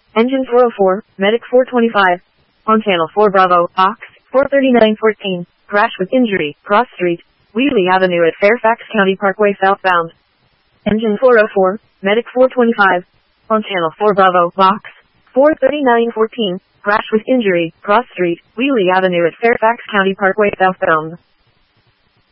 Engine 404, Medic 425. On Channel 4 Bravo, Box 43914. Crash with injury, Cross Street, Wheatley Avenue at Fairfax County Parkway southbound. Engine 404, Medic 425. On Channel 4 Bravo, Box 43914. Crash with injury, Cross Street, Wheatley Avenue at Fairfax County Parkway southbound.